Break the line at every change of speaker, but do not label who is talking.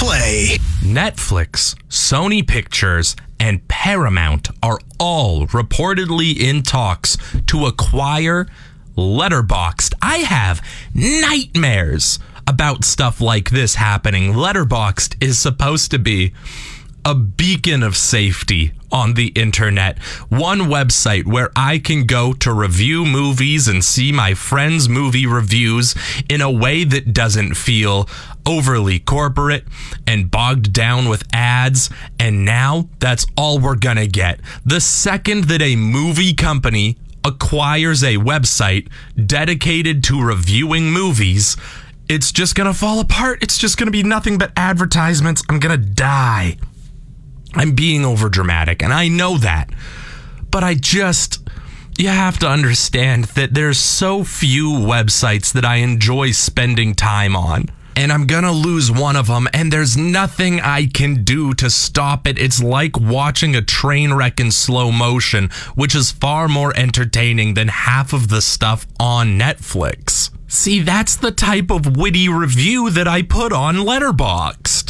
Play.
Netflix, Sony Pictures, and Paramount are all reportedly in talks to acquire Letterboxd. I have nightmares about stuff like this happening. Letterboxd is supposed to be a beacon of safety on the internet. One website where I can go to review movies and see my friends' movie reviews in a way that doesn't feel overly corporate and bogged down with ads. And now that's all we're gonna get. The second that a movie company acquires a website dedicated to reviewing movies, it's just gonna fall apart. It's just gonna be nothing but advertisements. I'm gonna die. I'm being overdramatic, and I know that. But you have to understand that there's so few websites that I enjoy spending time on. And I'm gonna lose one of them, and there's nothing I can do to stop it. It's like watching a train wreck in slow motion, which is far more entertaining than half of the stuff on Netflix. See, that's the type of witty review that I put on Letterboxd.